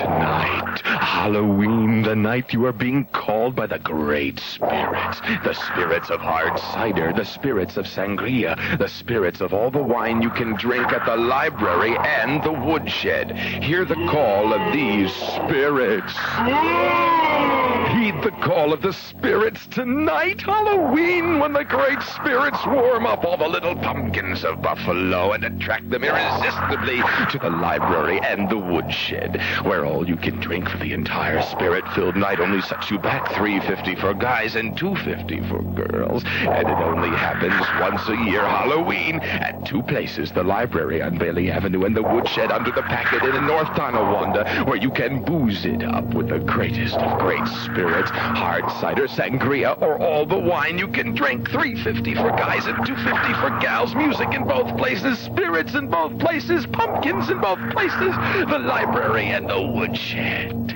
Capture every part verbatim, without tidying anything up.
tonight. Halloween, the night you are being called by the great spirits. The spirits of hard cider, the spirits of sangria, the spirits of all the wine you can drink at the library and the woodshed. Hear the call of these spirits. Heed the call of the spirits tonight, Halloween, when the great spirits warm up all the little pumpkins of Buffalo and attract them irresistibly to the library and the woodshed, where all you can drink for the entire spirit-filled night only sets you back three dollars and fifty cents for guys and two dollars and fifty cents for girls. And it only happens once a year, Halloween, at two places, the library on Bailey Avenue and the woodshed under the Packet Inn in North Tonawanda, where you can booze it up with the greatest of great spirits, hard cider, sangria, or all the wine you can drink. three dollars and fifty cents for guys and two dollars and fifty cents for gals. Music in both places, spirits in both places, pumpkins in both places, the library and the woodshed.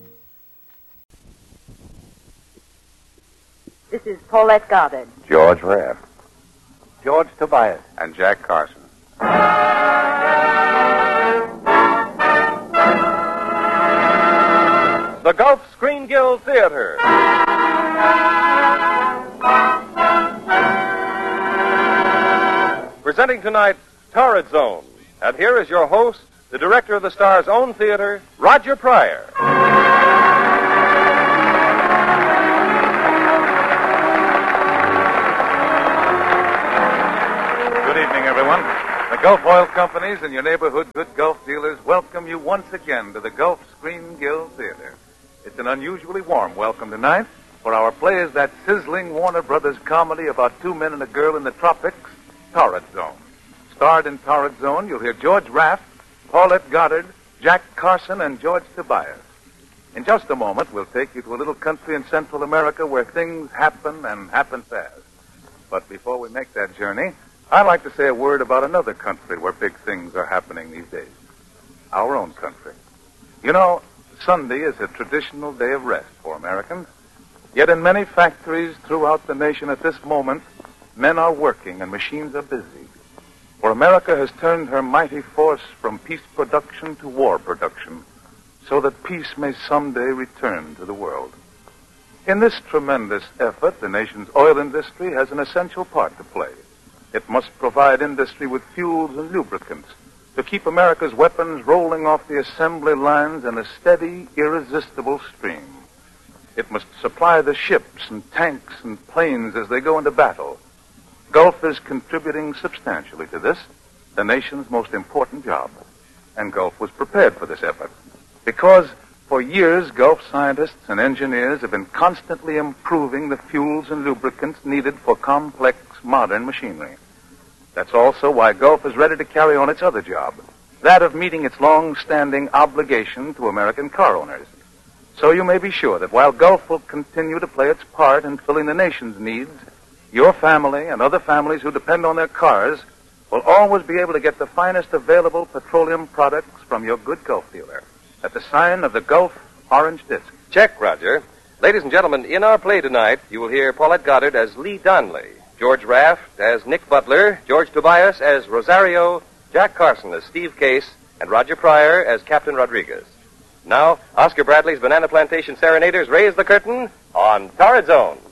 This is Paulette Goddard. George Raft. George Tobias. And Jack Carson. The Gulf Screen Guild Theater. Presenting tonight, Torrid Zone. And here is your host, the director of the Star's own theater, Roger Pryor. Good evening, everyone. The Gulf Oil Companies and your neighborhood good Gulf dealers welcome you once again to the Gulf Screen Guild Theater. It's an unusually warm welcome tonight, for our play is that sizzling Warner Brothers comedy about two men and a girl in the tropics, Torrid Zone. Starred in Torrid Zone, you'll hear George Raft, Paulette Goddard, Jack Carson, and George Tobias. In just a moment, we'll take you to a little country in Central America where things happen and happen fast. But before we make that journey, I'd like to say a word about another country where big things are happening these days. Our own country. You know, Sunday is a traditional day of rest for Americans. Yet in many factories throughout the nation at this moment, men are working and machines are busy. For America has turned her mighty force from peace production to war production, so that peace may someday return to the world. In this tremendous effort, the nation's oil industry has an essential part to play. It must provide industry with fuels and lubricants to keep America's weapons rolling off the assembly lines in a steady, irresistible stream. It must supply the ships and tanks and planes as they go into battle. Gulf is contributing substantially to this, the nation's most important job. And Gulf was prepared for this effort, because for years Gulf scientists and engineers have been constantly improving the fuels and lubricants needed for complex modern machinery. That's also why Gulf is ready to carry on its other job, that of meeting its long-standing obligation to American car owners. So you may be sure that while Gulf will continue to play its part in filling the nation's needs, your family and other families who depend on their cars will always be able to get the finest available petroleum products from your good Gulf dealer at the sign of the Gulf Orange Disc. Check, Roger. Ladies and gentlemen, in our play tonight, you will hear Paulette Goddard as Lee Donnelly, George Raft as Nick Butler, George Tobias as Rosario, Jack Carson as Steve Case, and Roger Pryor as Captain Rodriguez. Now, Oscar Bradley's Banana Plantation Serenaders raise the curtain on Torrid Zone.